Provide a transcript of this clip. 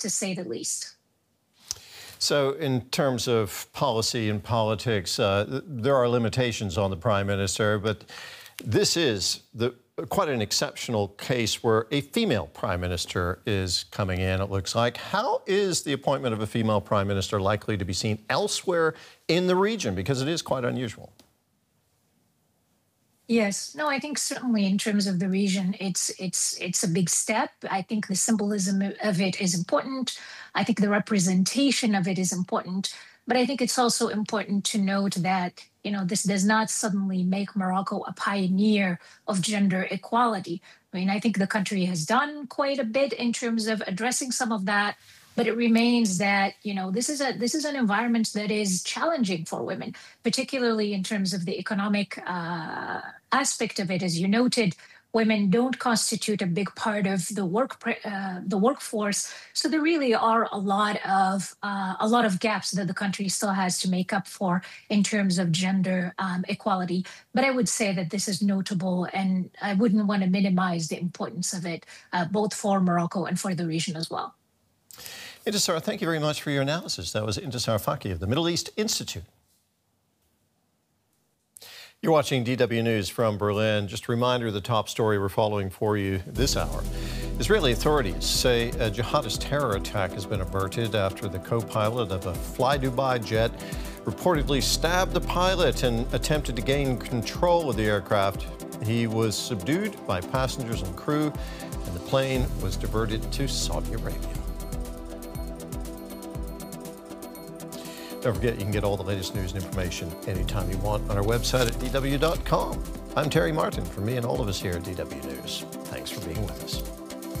to say the least. So in terms of policy and politics, there are limitations on the Prime Minister, but this is quite an exceptional case where a female Prime Minister is coming in, it looks like. How is the appointment of a female Prime Minister likely to be seen elsewhere in the region? Because it is quite unusual. Yes, no, I think certainly in terms of the region, it's a big step. I think the symbolism of it is important. I think the representation of it is important. But I think it's also important to note that, this does not suddenly make Morocco a pioneer of gender equality. I mean, I think the country has done quite a bit in terms of addressing some of that. But it remains that, this is an environment that is challenging for women, particularly in terms of the economic aspect of it. As you noted, women don't constitute a big part of the workforce. So there really are a lot of gaps that the country still has to make up for in terms of gender equality. But I would say that this is notable, and I wouldn't want to minimize the importance of it, both for Morocco and for the region as well. Intisar, thank you very much for your analysis. That was Intisar Faki of the Middle East Institute. You're watching DW News from Berlin. Just a reminder of the top story we're following for you this hour. Israeli authorities say a jihadist terror attack has been averted after the co-pilot of a Fly Dubai jet reportedly stabbed the pilot and attempted to gain control of the aircraft. He was subdued by passengers and crew, and the plane was diverted to Saudi Arabia. Don't forget, you can get all the latest news and information anytime you want on our website at dw.com. I'm Terry Martin. For me and all of us here at DW News, thanks for being with us.